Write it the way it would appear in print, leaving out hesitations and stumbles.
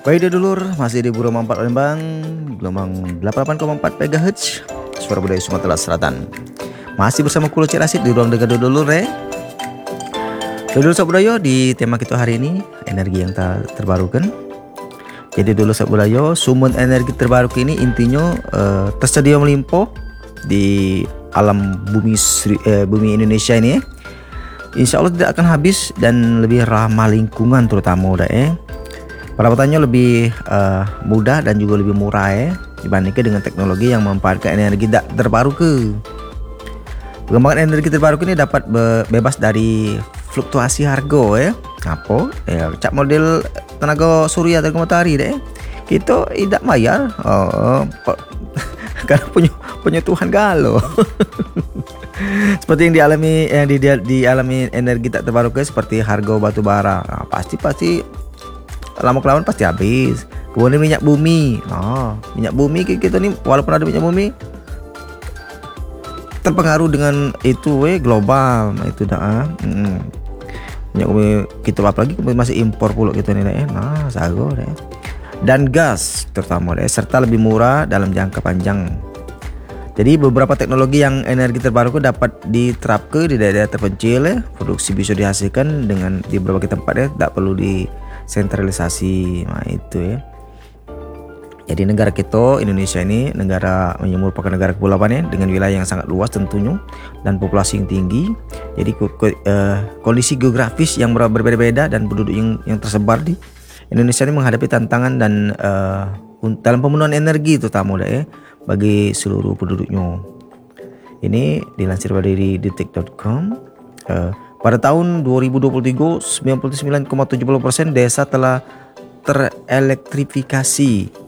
Baik dulur, masih di Burung 4 Palembang, gelombang 88,4 MHz, suara budaya Sumatera Selatan. Masih bersama Kulo Cik Rasid di ruang dengar dulur Dulur Sobat Budaya, di tema kita hari ini energi yang terbarukan. Jadi dulur Sobat Budaya, sumber energi terbarukan ini intinya tersedia melimpah di alam bumi Indonesia ini. Insya Allah tidak akan habis dan lebih ramah lingkungan terutama perawatannya lebih mudah dan juga lebih murah dibandingkan dengan teknologi yang memanfaatkan energi tak terbarukan. Pengembangan energi terbarukan ini dapat bebas dari fluktuasi harga cak model tenaga surya atau matahari kita tidak bayar karena punya Tuhan galau. Seperti yang dialami energi tak terbarukan seperti harga batu bara. Pasti lama kelamaan pasti habis. Kemudian minyak bumi. Minyak bumi kita nih walaupun ada minyak bumi terpengaruh dengan itu global. Itu minyak bumi kita apalagi masih impor pula gitu nih sago dan gas terutama serta lebih murah dalam jangka panjang. Jadi beberapa teknologi yang energi terbarukan dapat diterapkan di daerah terpencil produksi bisa dihasilkan dengan di beberapa tempat tak perlu sentralisasi. Itu Jadi negara kita Indonesia ini merupakan negara kepulauan dengan wilayah yang sangat luas tentunya dan populasi yang tinggi. Jadi kondisi geografis yang berbeda-beda dan penduduk yang tersebar di Indonesia ini menghadapi tantangan dan dalam pemenuhan energi terutama bagi seluruh penduduknya. Ini dilansir dari detik.com. Pada tahun 2023, 99,70% desa telah terelektrifikasi